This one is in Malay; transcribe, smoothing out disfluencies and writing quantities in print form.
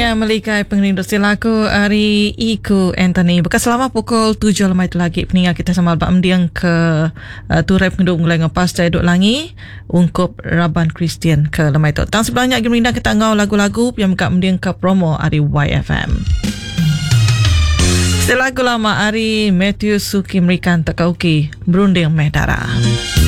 melikai pengerindu silaku hari Iku Anthony. Bekas selama pukul 7 lemai tu lagi peningat kita sama albak mendiang ke turai penginduk mulai ngepas jaya duk langi ungkup Raban Kristian ke lemai tu. Tang sebelahnya gerinda kita ngau lagu-lagu yang buka mendiang ke promo hari YFM. Lagu lama hari Matthew Suki Merikan Takauki Berunding Mehdara.